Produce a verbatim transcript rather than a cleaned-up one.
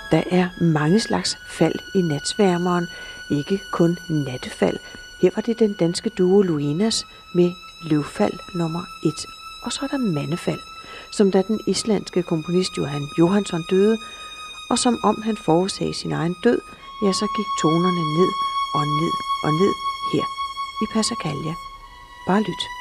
Der er mange slags fald i Natsværmeren, ikke kun nattefald. Her var det den danske duo Luinas med Løvfald nummer et. Og så er der Mandefald, som da den islandske komponist Johan Jóhannsson døde, og som om han forudsagde sin egen død, ja, så gik tonerne ned og ned og ned her i Passacaglia. Bare lyt.